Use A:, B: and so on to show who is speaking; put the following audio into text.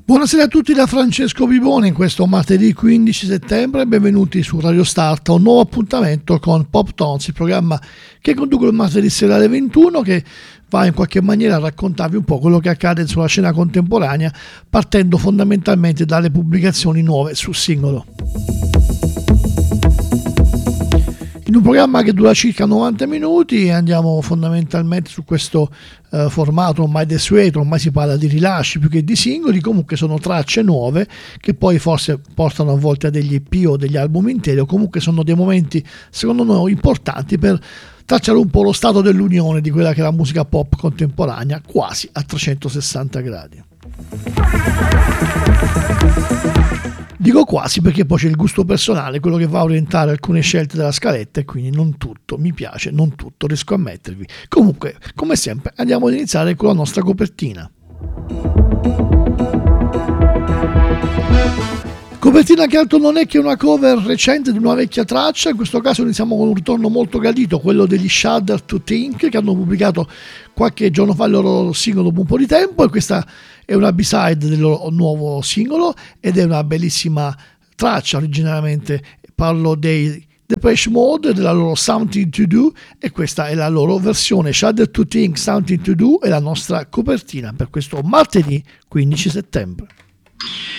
A: Buonasera a tutti da Francesco Bibone in questo martedì 15 settembre e benvenuti su Radio Start a un nuovo appuntamento con Pop Tones, il programma che conduco il martedì sera alle 21 che va in qualche maniera a raccontarvi un po' quello che accade sulla scena contemporanea partendo fondamentalmente dalle pubblicazioni nuove sul singolo. In un programma che dura circa 90 minuti andiamo fondamentalmente su questo formato ormai desueto, ormai si parla di rilasci più che di singoli, comunque sono tracce nuove che poi forse portano a volte a degli EP o degli album interi, o comunque sono dei momenti secondo noi importanti per tracciare un po' lo stato dell'unione di quella che è la musica pop contemporanea quasi a 360 gradi. Dico quasi perché poi c'è il gusto personale, quello che va a orientare alcune scelte della scaletta e quindi non tutto mi piace, non tutto riesco a mettervi. Comunque, come sempre, andiamo ad iniziare con la nostra copertina. Copertina che altro non è che una cover recente di una vecchia traccia, in questo caso iniziamo con un ritorno molto gradito, quello degli Shudder to Think, che hanno pubblicato qualche giorno fa il loro singolo dopo un po' di tempo, e questa è una B-side del loro nuovo singolo ed è una bellissima traccia. Originariamente parlo dei Depeche Mode, della loro Something to Do, e questa è la loro versione. Shudder to Think, Something to Do è la nostra copertina per questo martedì 15 settembre.